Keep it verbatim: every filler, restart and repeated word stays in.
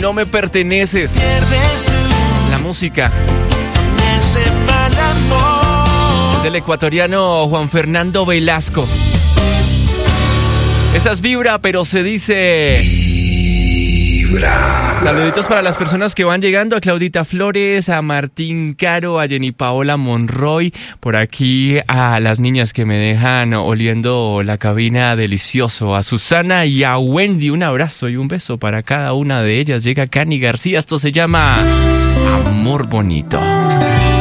no me perteneces. La música del ecuatoriano Juan Fernando Velasco. Esa es vibra, pero se dice... Vibra. Saluditos para las personas que van llegando, a Claudita Flores, a Martín Caro, a Jenny Paola Monroy, por aquí a las niñas que me dejan oliendo la cabina delicioso, a Susana y a Wendy, un abrazo y un beso para cada una de ellas. Llega Cani García, esto se llama Amor Bonito.